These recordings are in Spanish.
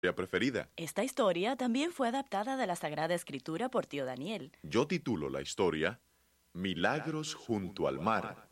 preferida. Esta historia también fue adaptada de la Sagrada Escritura por tío Daniel. Yo titulo la historia Milagros junto al mar.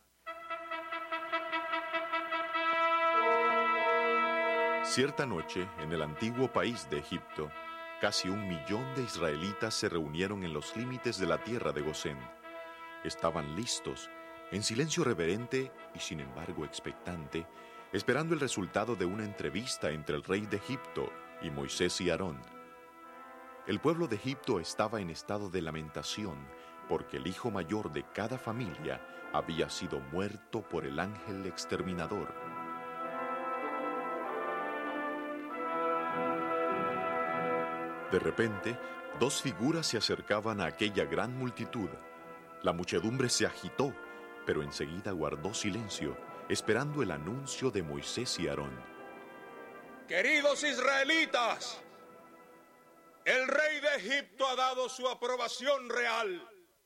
Cierta noche, en el antiguo país de Egipto, casi 1 millón de israelitas se reunieron en los límites de la tierra de Gosén. Estaban listos, en silencio reverente y sin embargo expectante, esperando el resultado de una entrevista entre el rey de Egipto y Moisés y Aarón. El pueblo de Egipto estaba en estado de lamentación porque el hijo mayor de cada familia había sido muerto por el ángel exterminador. De repente, 2 figuras se acercaban a aquella gran multitud. La muchedumbre se agitó, pero enseguida guardó silencio, esperando el anuncio de Moisés y Aarón. Queridos israelitas, el rey de Egipto ha dado su aprobación real.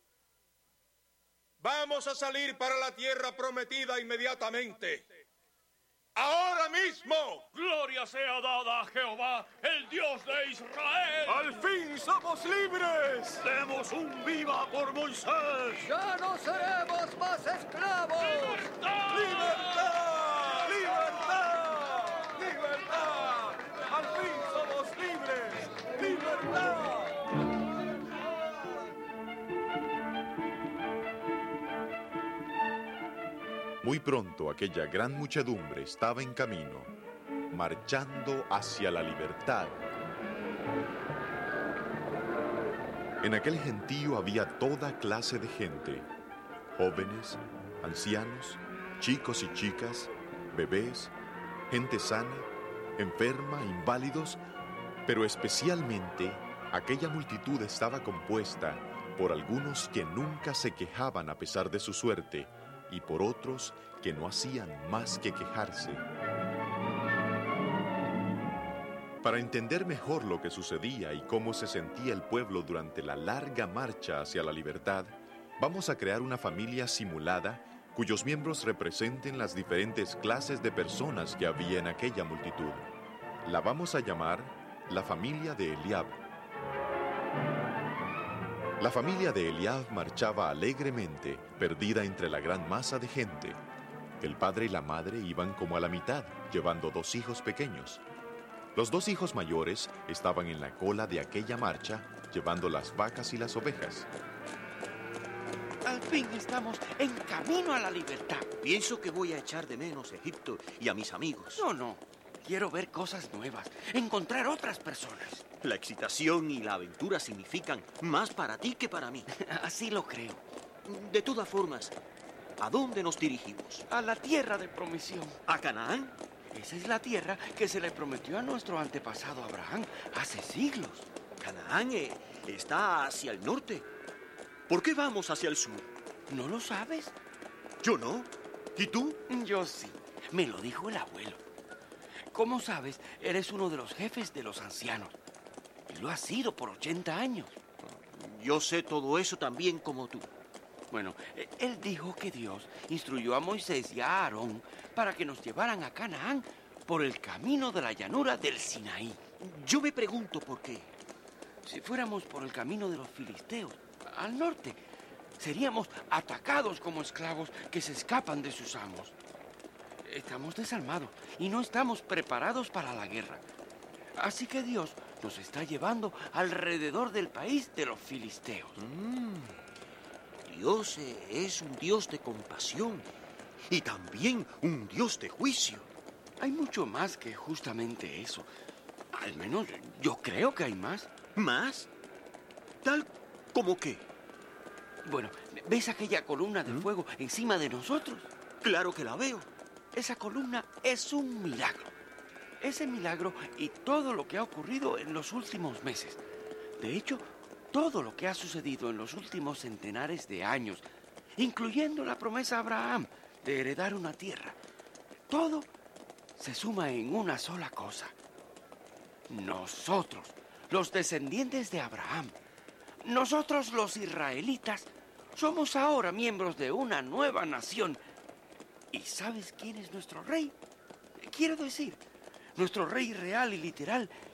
Vamos a salir para la tierra prometida inmediatamente. ¡Ahora mismo! ¡Gloria sea dada a Jehová, el Dios de Israel! ¡Al fin somos libres! ¡Demos un viva por Moisés! ¡Ya no seremos más esclavos! ¡Libertad! ¡Libertad! ¡Libertad! ¡Libertad! ¡Al fin somos libres! ¡Libertad! Muy pronto aquella gran muchedumbre estaba en camino, marchando hacia la libertad. En aquel gentío había toda clase de gente, jóvenes, ancianos, chicos y chicas, bebés, gente sana, enferma, inválidos, pero especialmente aquella multitud estaba compuesta por algunos que nunca se quejaban a pesar de su suerte, y por otros que no hacían más que quejarse. Para entender mejor lo que sucedía y cómo se sentía el pueblo durante la larga marcha hacia la libertad, vamos a crear una familia simulada cuyos miembros representen las diferentes clases de personas que había en aquella multitud. La vamos a llamar la familia de Eliab. La familia de Eliab marchaba alegremente, perdida entre la gran masa de gente. El padre y la madre iban como a la mitad, llevando 2 hijos pequeños. Los 2 hijos mayores estaban en la cola de aquella marcha, llevando las vacas y las ovejas. Al fin estamos en camino a la libertad. Pienso que voy a echar de menos Egipto y a mis amigos. No. Quiero ver cosas nuevas, encontrar otras personas. La excitación y la aventura significan más para ti que para mí. Así lo creo. De todas formas, ¿a dónde nos dirigimos? A la tierra de promisión. ¿A Canaán? Esa es la tierra que se le prometió a nuestro antepasado Abraham hace siglos. Canaán está hacia el norte. ¿Por qué vamos hacia el sur? ¿No lo sabes? Yo no. ¿Y tú? Yo sí. Me lo dijo el abuelo. Como sabes, eres uno de los jefes de los ancianos. Y lo has sido por 80 años. Yo sé todo eso también como tú. Bueno, él dijo que Dios instruyó a Moisés y a Aarón para que nos llevaran a Canaán por el camino de la llanura del Sinaí. Yo me pregunto por qué. Si fuéramos por el camino de los filisteos, al norte, seríamos atacados como esclavos que se escapan de sus amos. Estamos desarmados y no estamos preparados para la guerra. Así que Dios nos está llevando alrededor del país de los filisteos. Dios es un Dios de compasión y también un Dios de juicio. Hay mucho más que justamente eso. Al menos yo creo que hay más. ¿Más? ¿Tal como qué? Bueno, ¿ves aquella columna de fuego encima de nosotros? Claro que la veo. Esa columna es un milagro. Ese milagro y todo lo que ha ocurrido en los últimos meses. De hecho, todo lo que ha sucedido en los últimos centenares de años, incluyendo la promesa a Abraham de heredar una tierra, todo se suma en una sola cosa. Nosotros, los descendientes de Abraham, nosotros los israelitas, somos ahora miembros de una nueva nación. ¿Y sabes quién es nuestro rey? Quiero decir, nuestro rey real y literal